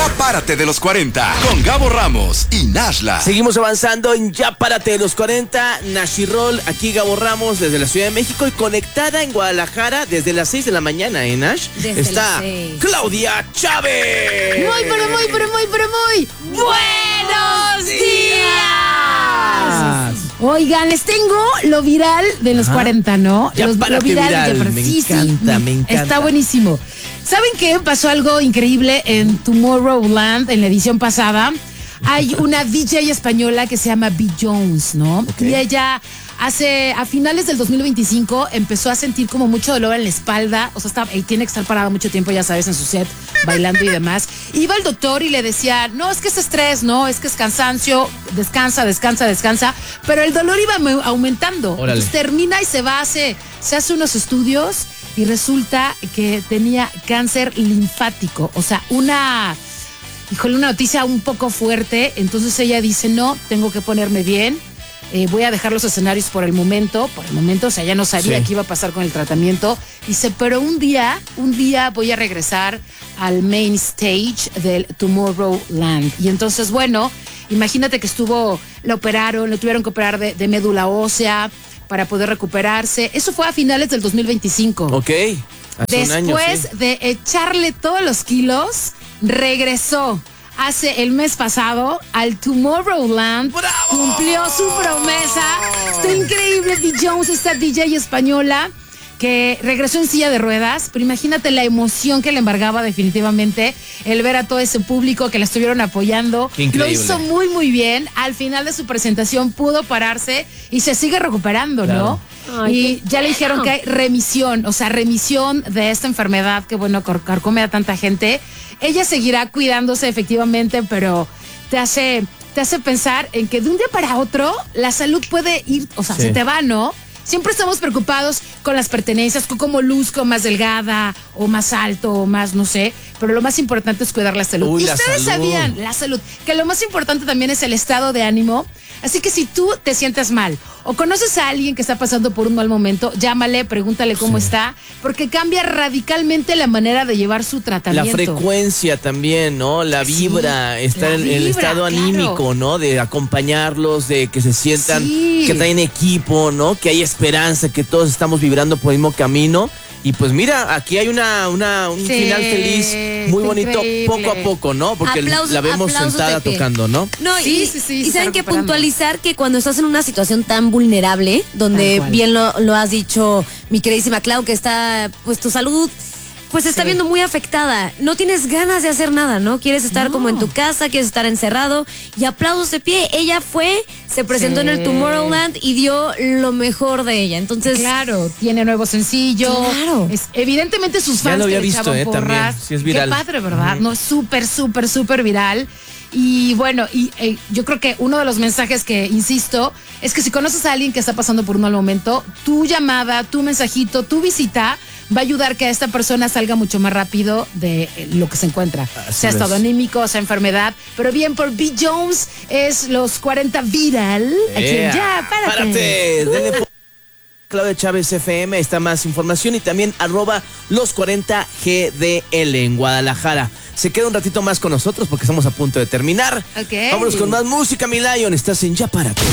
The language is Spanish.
Párate de los 40 con Gabo Ramos y Nashla. Seguimos avanzando en Ya Párate de los 40. Nash-y-Roll, aquí Gabo Ramos desde la Ciudad de México y conectada en Guadalajara desde las 6 de la mañana, Nash. Desde está las 6. Claudia Chávez. Muy buenos días. Oigan, les tengo lo viral de los 40, ¿no? Ya Párate viral. Me encanta. Está buenísimo. ¿Saben qué? Pasó algo increíble en Tomorrowland en la edición pasada. Hay una DJ española que se llama B. Jones, ¿no? Okay. Y ella a finales del 2025 empezó a sentir como mucho dolor en la espalda. O sea, tiene que estar parada mucho tiempo, ya sabes, en su set, bailando y demás. Iba al doctor y le decía, no, es que es estrés, no, es que es cansancio, descansa. Pero el dolor iba aumentando. Órale. Entonces termina y se hace unos estudios y resulta que tenía cáncer linfático. O sea, una noticia un poco fuerte. Entonces ella dice, no, tengo que ponerme bien. Voy a dejar los escenarios por el momento, o sea, ya no sabía qué iba a pasar con el tratamiento. Dice, pero un día voy a regresar al main stage del Tomorrowland. Y entonces, bueno, imagínate que lo tuvieron que operar de médula ósea para poder recuperarse. Eso fue a finales del 2025. Ok. Después de echarle todos los kilos, regresó hace el mes pasado al Tomorrowland. ¡Bravo! Cumplió su promesa. Está increíble. B. Jones, esta DJ española que regresó en silla de ruedas, pero imagínate la emoción que le embargaba definitivamente el ver a todo ese público que la estuvieron apoyando. Qué increíble. Lo hizo muy bien. Al final de su presentación pudo pararse y se sigue recuperando, claro, ¿no? Ay, Y ya le dijeron que hay remisión de esta enfermedad que, bueno, carcome a tanta gente. Ella seguirá cuidándose efectivamente, pero te hace pensar en que de un día para otro la salud puede ir, o sea, se te va, ¿no? Siempre estamos preocupados con las pertenencias, con cómo luzco, más delgada o más alto o más, no sé, pero lo más importante es cuidar la salud. Uy, ¿Y la ustedes salud. sabían, la salud, que lo más importante también es el estado de ánimo? Así que si tú te sientes mal o conoces a alguien que está pasando por un mal momento, llámale, pregúntale cómo está, porque cambia radicalmente la manera de llevar su La tratamiento. frecuencia también, ¿no? La vibra, estar en el estado anímico, ¿no? De acompañarlos, de que se sientan que traen equipo, ¿no? Que hay esperanza, que todos estamos vibrando por el mismo camino. Y pues mira, aquí hay un final feliz, muy bonito, increíble. poco a poco, ¿no? Porque la vemos aplausos sentada de pie. tocando, ¿no? No, Sí, y se saben está que recuperando. puntualizar que cuando estás en una situación tan vulnerable, donde Tal cual. bien lo has dicho, mi queridísima Clau, que está, pues tu salud pues está viendo muy afectada. No tienes ganas de hacer nada, ¿no? Quieres estar como en tu casa, quieres estar encerrado. Y aplausos de pie. Ella se presentó en el Tomorrowland y dio lo mejor de ella. Entonces, Claro, tiene nuevo sencillo. Claro. Evidentemente sus Ya fans lo había que le visto, echaban también. porras. Sí, es viral. Qué padre, ¿verdad? No, súper viral. Y bueno, yo creo que uno de los mensajes que insisto es que si conoces a alguien que está pasando por un mal momento, tu llamada, tu mensajito, tu visita va a ayudar que a esta persona salga mucho más rápido de lo que se encuentra. Así sea es. estado anímico, sea enfermedad. Pero bien, por B. Jones es los 40 viral. Aquí en Ya, párate. Denle Claudia Chávez FM, está más información y también @los 40 GDL en Guadalajara. Se queda un ratito más con nosotros porque estamos a punto de terminar. Ok. Vámonos con más música, mi Lion. Estás en Ya Párate.